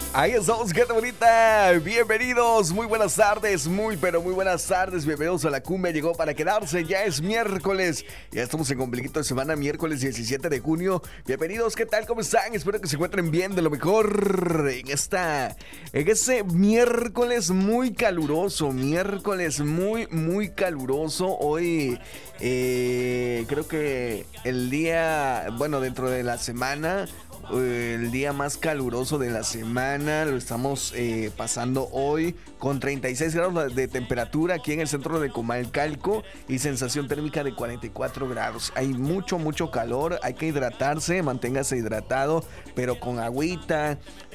Ahí estamos, gente bonita. Bienvenidos, muy buenas tardes, muy buenas tardes. Bienvenidos a la cumbia, llegó para quedarse. Ya es miércoles, ya estamos en ombliguito de semana, miércoles 17 de junio. Bienvenidos, ¿qué tal? ¿Cómo están? Espero que se encuentren bien, de lo mejor en este miércoles muy caluroso. Miércoles muy caluroso. Hoy creo que el día, bueno, dentro de la semana, el día más caluroso de la semana lo estamos pasando hoy con 36 grados de temperatura aquí en el centro de Comalcalco y sensación térmica de 44 grados. Hay mucho calor, hay que hidratarse, manténgase hidratado, pero con agüita,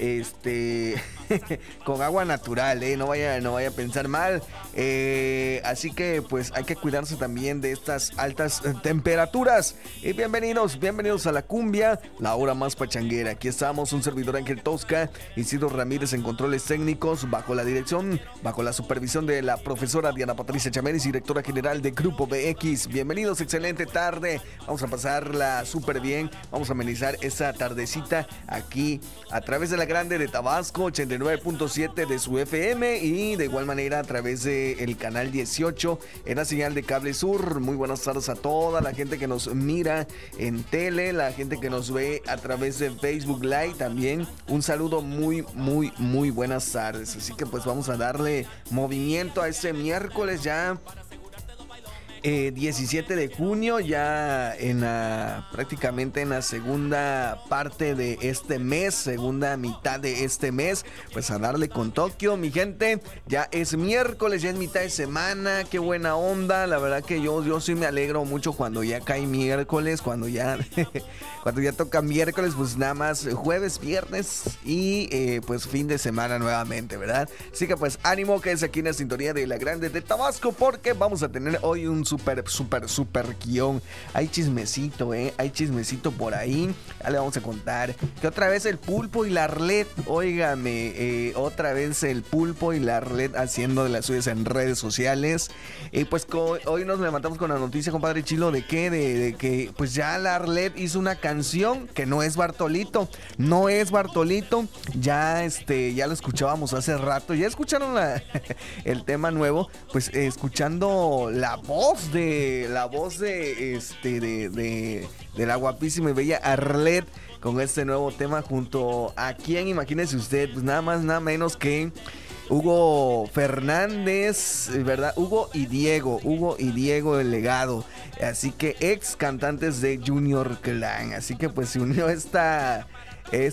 con agua natural, no vaya a pensar mal. Así que pues hay que cuidarse también de estas altas temperaturas. Y bienvenidos a la cumbia, la hora más pachanguera. Aquí estamos, un servidor Ángel Tosca, Isidro Ramírez en controles técnicos, bajo la supervisión de la profesora Diana Patricia Chameris, directora general de Grupo BX. Bienvenidos, excelente tarde. Vamos a pasarla súper bien. Vamos a amenizar esta tardecita aquí a través de la Grande de Tabasco, 89.7 de su FM, y de igual manera a través del canal 18 en la señal de Cable Sur. Muy buenas tardes a toda la gente que nos mira en tele, la gente que nos ve a través de Facebook Live también. Un saludo muy buenas tardes. Así que pues vamos a darle movimiento a este miércoles ya 17 de junio, ya prácticamente en la segunda parte de este mes, segunda mitad de este mes, pues a darle con Tokio, mi gente. Ya es miércoles, ya es mitad de semana, qué buena onda. La verdad que yo sí me alegro mucho cuando ya cae miércoles, cuando ya toca miércoles, pues nada más jueves, viernes y pues fin de semana nuevamente, ¿verdad? Así que pues ánimo, que es aquí en la sintonía de la Grande de Tabasco, porque vamos a tener hoy un súper guión. Hay chismecito, hay chismecito por ahí. Ya le vamos a contar que otra vez el Pulpo y la Arlet, óigame, otra vez el Pulpo y la Arlet haciendo de las suyas en redes sociales. Pues hoy nos levantamos con la noticia, compadre Chilo, de que pues ya la Arlet hizo una canción que no es Bartolito, ya ya lo escuchábamos hace rato. Ya escucharon el tema nuevo, pues escuchando la voz de la guapísima y bella Arlet con este nuevo tema junto a quien, imagínese usted, pues nada más nada menos que Hugo Fernández, ¿verdad? Hugo y Diego el Legado. Así que ex cantantes de Junior Clan. Así que pues se unió esta